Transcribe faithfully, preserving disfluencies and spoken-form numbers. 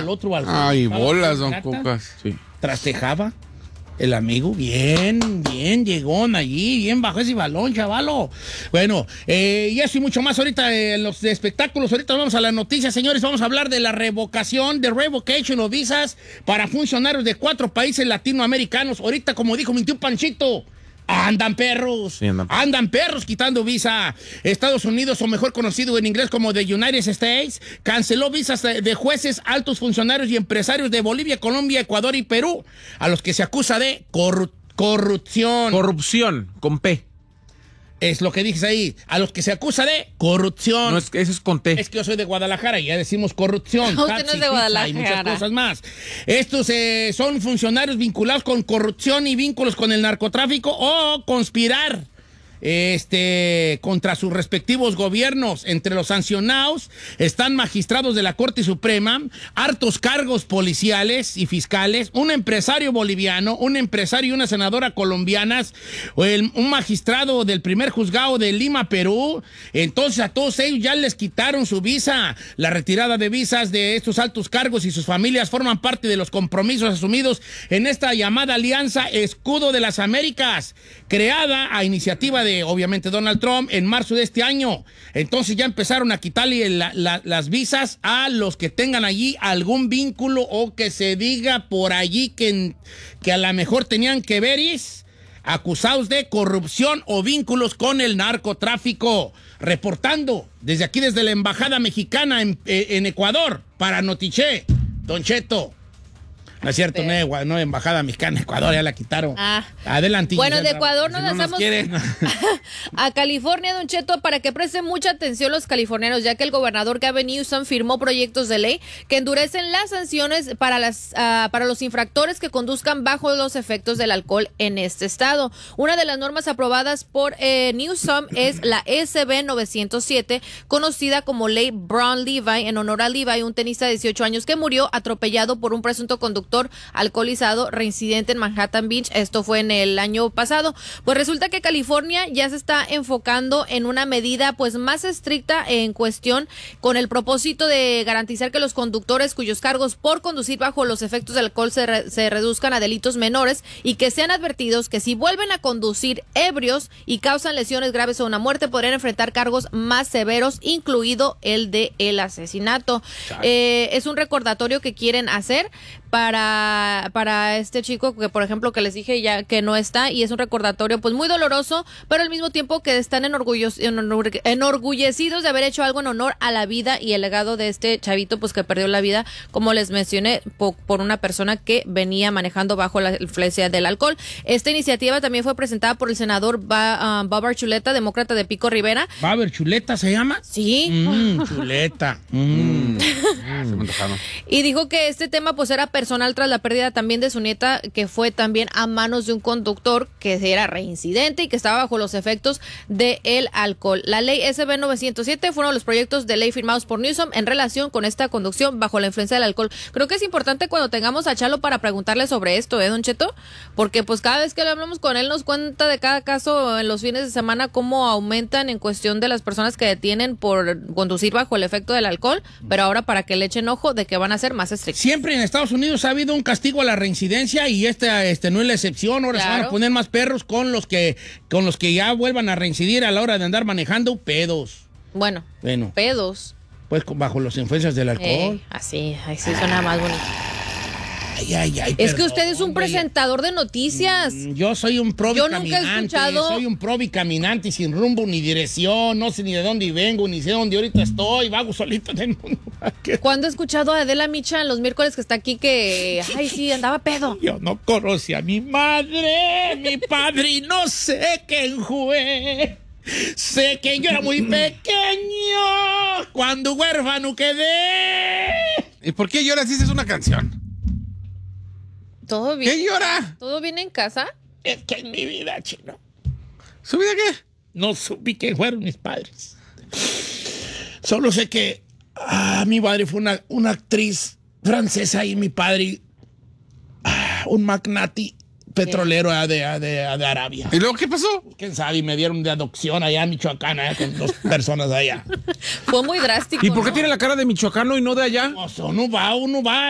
al otro balcón. Ay, Estaba bolas, don plata, Cucas. Sí. Trastejaba. El amigo, bien, bien, llegó allí, bien bajo ese balón, chavalo. Bueno, eh, y eso y mucho más ahorita en eh, los de espectáculos. Ahorita vamos a las noticias, señores. Vamos a hablar de la revocación, de revocation of visas para funcionarios de cuatro países latinoamericanos. Ahorita, como dijo mi tío Panchito, andan perros, sí, andan. andan perros quitando visa. Estados Unidos, o mejor conocido en inglés como the United States, canceló visas de, de jueces, altos funcionarios y empresarios de Bolivia, Colombia, Ecuador y Perú, a los que se acusa de corru- corrupción. Corrupción, con P. Es lo que dices ahí, a los que se acusa de corrupción. No, es, eso es con T. Es que yo soy de Guadalajara y ya decimos corrupción. No, usted no es de Guadalajara. Y muchas cosas más. Estos eh, son funcionarios vinculados con corrupción y vínculos con el narcotráfico o conspirar este, contra sus respectivos gobiernos. Entre los sancionados están magistrados de la Corte Suprema, hartos cargos policiales y fiscales, un empresario boliviano, un empresario y una senadora colombianas, o el, un magistrado del primer juzgado de Lima, Perú. Entonces a todos ellos ya les quitaron su visa. La retirada de visas de estos altos cargos y sus familias forman parte de los compromisos asumidos en esta llamada Alianza Escudo de las Américas, creada a iniciativa de obviamente Donald Trump en marzo de este año. Entonces ya empezaron a quitarle la, la, las visas a los que tengan allí algún vínculo o que se diga por allí que, que a lo mejor tenían que ver es acusados de corrupción o vínculos con el narcotráfico. Reportando desde aquí, desde la Embajada Mexicana en, en Ecuador, para Notiche, Don Cheto. No es cierto, no, es, no es Embajada Mexicana, Ecuador, ya la quitaron. Ah. Adelante. Bueno, de Ecuador nos si no lanzamos nos a California, Don Cheto, para que presten mucha atención los californianos, ya que el gobernador Gavin Newsom firmó proyectos de ley que endurecen las sanciones para, las, uh, para los infractores que conduzcan bajo los efectos del alcohol en este estado. Una de las normas aprobadas por eh, Newsom es la S B novecientos siete, conocida como Ley Brown-Levi, en honor a Levi, un tenista de dieciocho años que murió atropellado por un presunto conductor alcoholizado reincidente en Manhattan Beach. Esto fue en el año pasado. Pues resulta que California ya se está enfocando en una medida pues más estricta en cuestión, con el propósito de garantizar que los conductores cuyos cargos por conducir bajo los efectos del alcohol se, re- se reduzcan a delitos menores y que sean advertidos que si vuelven a conducir ebrios y causan lesiones graves o una muerte, podrían enfrentar cargos más severos, incluido el de el asesinato. Eh, es un recordatorio que quieren hacer para, para este chico que, por ejemplo, que les dije ya que no está, y es un recordatorio pues muy doloroso, pero al mismo tiempo que están enorgullos, enorgue- enorgullecidos de haber hecho algo en honor a la vida y el legado de este chavito pues que perdió la vida, como les mencioné, po, por una persona que venía manejando bajo la influencia del alcohol. Esta iniciativa también fue presentada por el senador ba, uh, Bob Archuleta, demócrata de Pico Rivera. ¿Bob Archuleta se llama? Sí. Mm, chuleta. Mm. Y dijo que este tema pues era personal tras la pérdida también de su nieta, que fue también a manos de un conductor que era reincidente y que estaba bajo los efectos del alcohol. La ley S B novecientos siete fue uno de los proyectos de ley firmados por Newsom en relación con esta conducción bajo la influencia del alcohol. Creo que es importante cuando tengamos a Chalo para preguntarle sobre esto, ¿eh, Don Cheto? Porque pues cada vez que le hablamos con él nos cuenta de cada caso en los fines de semana cómo aumentan en cuestión de las personas que detienen por conducir bajo el efecto del alcohol, pero ahora para que le echen ojo de que van a ser más estrictos. Siempre en Estados Unidos ha habido un castigo a la reincidencia y este, este no es la excepción. Ahora claro. Se van a poner más perros con los que con los que ya vuelvan a reincidir a la hora de andar manejando pedos. Bueno, bueno. pedos. Pues bajo las influencias del alcohol. Eh, así, así suena más bonito. Ay, ay, ay, es perdón, que usted es un presentador de noticias. Yo soy un probi Yo caminante. nunca he escuchado. Soy un probi caminante sin rumbo ni dirección. No sé ni de dónde vengo, ni sé dónde ahorita estoy. Vago solito en el mundo. ¿Cuándo he escuchado a Adela Micha en los miércoles que está aquí que, ay, sí, andaba pedo? Yo no conocí a mi madre, mi padre, y no sé quién fue. Sé que yo era muy pequeño cuando huérfano quedé. ¿Y por qué lloras si esa es una canción? ¿Todo bien? ¿Qué llora? ¿Todo bien en casa? Es que en mi vida, chino. ¿Su vida qué? No supe quién fueron mis padres. Solo sé que ah, mi madre fue una, una actriz francesa y mi padre ah, un magnate petrolero de, de, de, de Arabia. ¿Y luego qué pasó? ¿Quién sabe? Y me dieron de adopción allá en Michoacán, allá con dos personas allá. Fue muy drástico. ¿Y por qué ¿no? tiene la cara de michoacano y no de allá? No, uno va, uno va.